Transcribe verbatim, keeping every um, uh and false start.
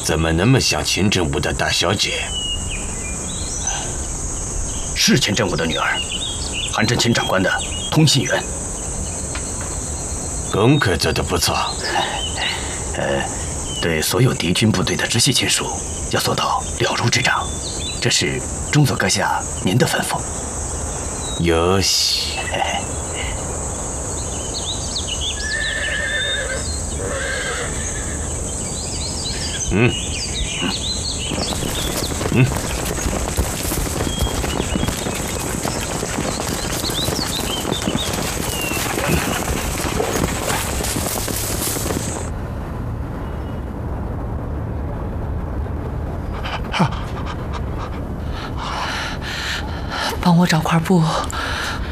怎么那么像秦政武的大小姐？ 是秦政武的女儿，韩镇秦长官的通信员。 功课做得不错。 呃，对所有敌军部队的直系亲属要做到了如指掌，这是中佐阁下您的吩咐。 よし。嗯嗯。 帮我找块布，